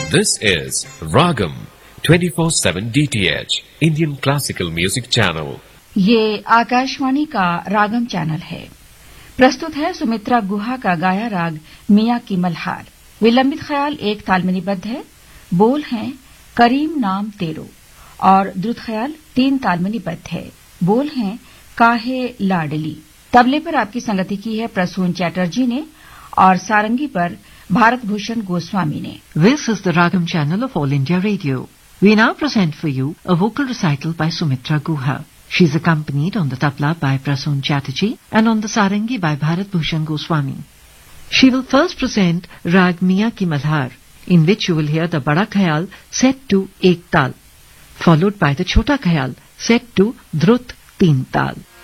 This is Ragam 24/7 DTH Indian Classical Music Channel. ये आकाशवाणी का रागम channel है। प्रस्तुत है सुमित्रा गुहा का गाया राग मियां की मल्हार। विलंबित ख्याल एक ताल में निबद्ध है। बोल हैं करीम नाम तेरो और द्रुत ख्याल 3 ताल में निबद्ध है। बोल हैं काहे लाडली। तबले पर आपकी संगति की है प्रसून चैटर्जी ने और सारंगी पर भारत भूषण गोस्वामी ने। This is the Ragam channel of All India Radio. We now present for you a vocal recital by Sumitra Guha. She is accompanied on the tabla by Prasoon Chatterjee and on the sarangi by Bharat Bhushan Goswami. She will first present Rag Miyan Ki Malhar, in which you will hear the Bada Khayal set to Ek Tal, followed by the Chota Khayal set to Drut 3 Tal.